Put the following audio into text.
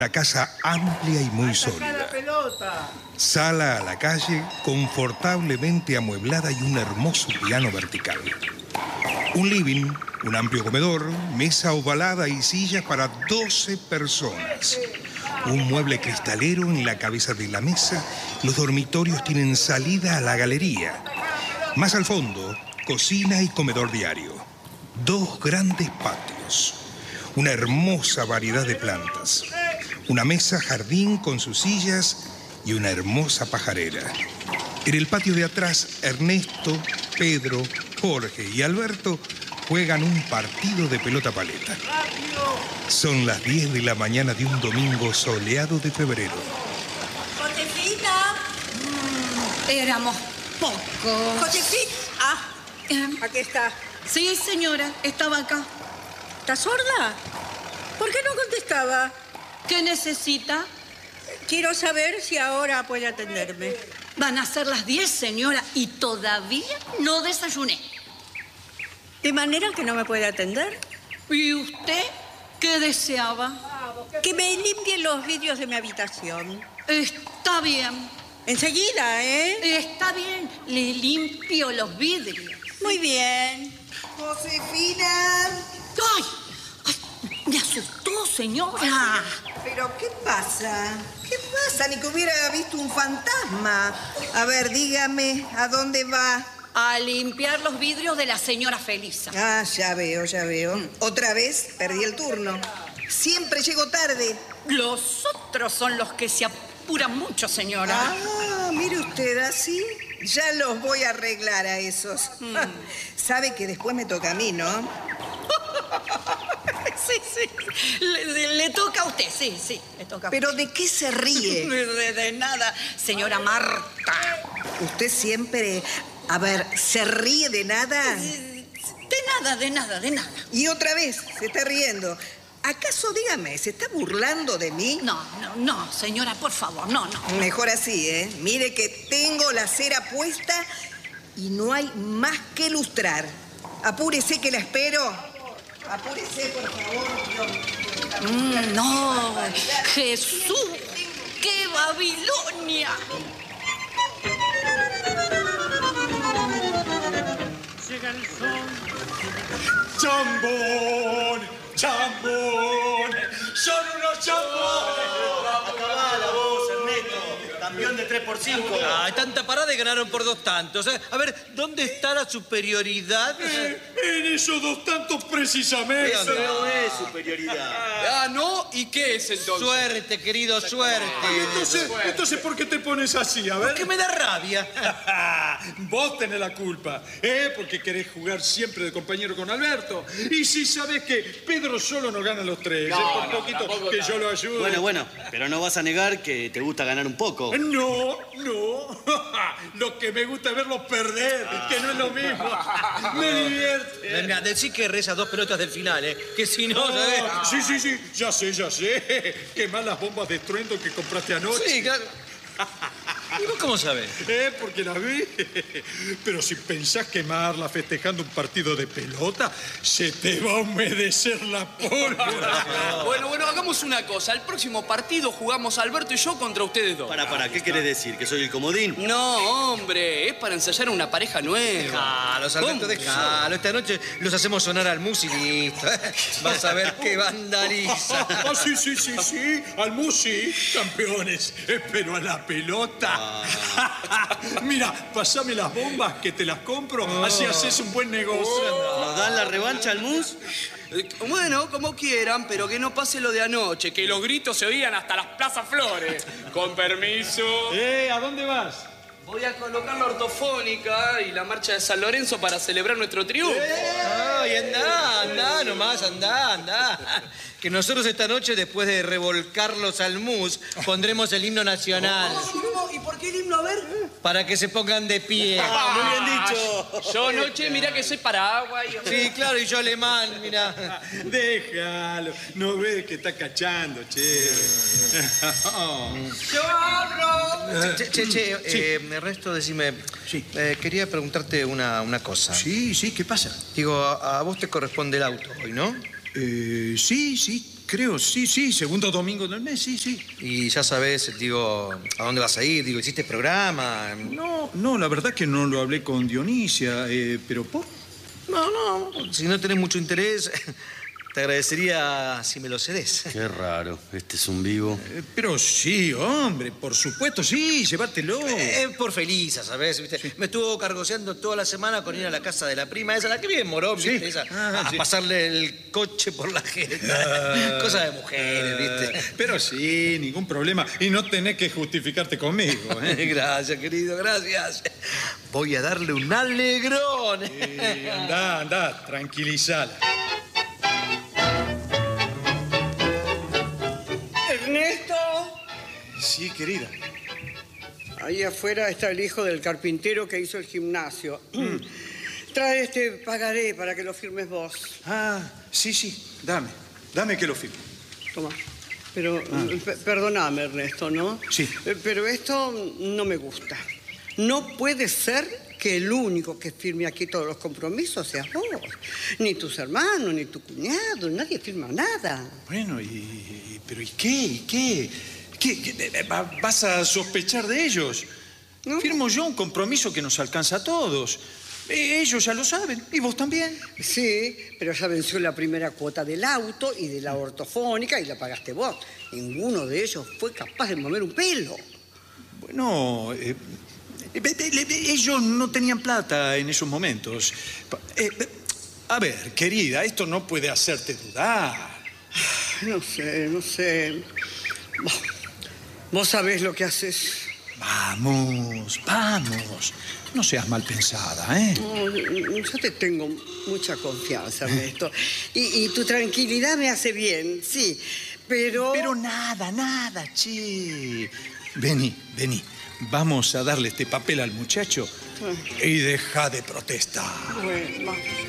Una casa amplia y muy sólida. Sala a la calle, confortablemente amueblada y un hermoso piano vertical. Un living, un amplio comedor, mesa ovalada y sillas para 12 personas. Un mueble cristalero en la cabeza de la mesa. Los dormitorios tienen salida a la galería. Más al fondo, cocina y comedor diario. 2 grandes patios. Una hermosa variedad de plantas. Una mesa jardín con sus sillas y una hermosa pajarera. En el patio de atrás, Ernesto, Pedro, Jorge y Alberto juegan un partido de pelota paleta. Son las 10 de la mañana de un domingo soleado de febrero. ¡Josefina! Éramos pocos. ¡Josefina! Aquí está. Sí, señora, estaba acá. ¿Estás sorda? ¿Por qué no contestaba? ¿Qué necesita? Quiero saber si ahora puede atenderme. Van a ser las 10, señora, y todavía no desayuné. ¿De manera que no me puede atender? ¿Y usted qué deseaba? Que me limpien los vidrios de mi habitación. Está bien. Enseguida, ¿eh? Está bien, le limpio los vidrios. Muy bien. Josefina. ¡Ay! Me asustó, señora. ¿Pero qué pasa? ¿Qué pasa? Ni que hubiera visto un fantasma. A ver, dígame, ¿a dónde va? A limpiar los vidrios de la señora Felisa. Ah, ya veo, ya veo. Otra vez perdí el turno. Siempre llego tarde. Los otros son los que se apuran mucho, señora. Ah, mire usted, así. Ya los voy a arreglar a esos. Sabe que después me toca a mí, ¿no? Sí. Le toca a usted, sí, le toca a usted. ¿Pero de qué se ríe? De nada, señora Marta. Usted siempre... A ver, ¿se ríe de nada? De nada. Y otra vez se está riendo. ¿Acaso, dígame, se está burlando de mí? No, señora, por favor, no. Mejor así, ¿eh? Mire que tengo la cera puesta y no hay más que lustrar. Apúrese que la espero. Apúrese, por favor. No, Jesús, qué Babilonia. Llega el sol. ¡Chambón! ¡Chambón! ¡Son unos chambones! Acabala vos, Ernesto. Campeón de 3x5. Ay, tanta parada y ganaron por 2 tantos. A ver, ¿dónde está la superioridad? En esos 2 tantos precisamente. Eso no es superioridad. ¿no? ¿Y qué es entonces? Suerte, querido, suerte. Entonces, ¿por qué te pones así? A ver. Porque me da rabia. Vos tenés la culpa, porque querés jugar siempre de compañero con Alberto. Y si sabés que Pedro solo no gana los 3, por poquito que yo lo ayudo. Bueno, pero no vas a negar que te gusta ganar un poco. No. Lo que me gusta es verlos perder, que no es lo mismo. Me divierte. Mira, decí que reza 2 pelotas del final, que si no, ¿sabes? Sí, ya sé. Quemá las bombas de estruendo que compraste anoche. Sí, claro. ¿Y vos cómo sabés? Porque la vi. Pero si pensás quemarla festejando un partido de pelota, se te va a humedecer la pólvora. Bueno, hagamos una cosa. El próximo partido jugamos Alberto y yo contra ustedes 2. Para, ¿qué querés decir? ¿Que soy el comodín? No, hombre, es para ensayar una pareja nueva. Déjalos, Alberto, déjalo. Esta noche los hacemos sonar al Musi y listo. Vas a ver qué vandaliza. Sí. Al Musi, campeones. Pero a la pelota. Mira, pasame las bombas que te las compro. Así haces un buen negocio. ¿Nos dan la revancha al Mus? Bueno, como quieran, pero que no pase lo de anoche, que los gritos se oían hasta las Plazas Flores. Con permiso. ¿A dónde vas? Voy a colocar la ortofónica y la marcha de San Lorenzo para celebrar nuestro triunfo. Ay, anda nomás, anda. Que nosotros esta noche, después de revolcarlos al mus, pondremos el himno nacional. ¿Y por qué el himno? A ver. Para que se pongan de pie. Muy bien dicho. Yo noche, mirá que soy paraguay. Sí, claro, y yo alemán, mirá. Déjalo. No ves que está cachando, che. ¡Yo abro! Ernesto, decime. Sí. Quería preguntarte una cosa. Sí, ¿qué pasa? Digo, a vos te corresponde el auto hoy, ¿no? Sí, Creo, sí, segundo domingo del mes, sí. Y ya sabes, digo, ¿a dónde vas a ir? Digo, ¿hiciste programa? No, la verdad que no lo hablé con Dionisia, pero ¿por? No, si no tenés mucho interés, te agradecería si me lo cedés. Qué raro, este es un vivo. Pero sí, hombre, por supuesto, sí, llévatelo. Por Felisa, ¿sabes? ¿Viste? Sí. Me estuvo cargoseando toda la semana con ir a la casa de la prima esa, la que vive en Morón, ¿viste? Esa, a pasarle el coche por la jeta. Cosa de mujeres, ¿viste? Pero sí, ningún problema. Y no tenés que justificarte conmigo, ¿eh? Gracias, querido, gracias. Voy a darle un alegrón. Anda, tranquilízala. Ernesto. Sí, querida. Ahí afuera está el hijo del carpintero que hizo el gimnasio. Trae este pagaré para que lo firmes vos. Sí, dame que lo firme. Toma. Pero, perdóname, Ernesto, ¿no? Sí. Pero esto no me gusta. No puede ser que el único que firme aquí todos los compromisos seas vos. Ni tus hermanos, ni tu cuñado, nadie firma nada. Bueno, ¿pero y qué? ¿Qué? ¿Vas a sospechar de ellos? ¿No? Firmo yo un compromiso que nos alcanza a todos. Ellos ya lo saben, y vos también. Sí, pero ya venció la primera cuota del auto y de la ortofónica y la pagaste vos. Ninguno de ellos fue capaz de mover un pelo. Bueno, ellos no tenían plata en esos momentos. A ver, querida, esto no puede hacerte dudar. No sé. Vos sabés lo que haces. Vamos. No seas mal pensada, ¿eh? Yo te tengo mucha confianza, Ernesto. Y tu tranquilidad me hace bien, sí. Pero nada, che. Vení. Vamos a darle este papel al muchacho y deja de protestar. Bueno,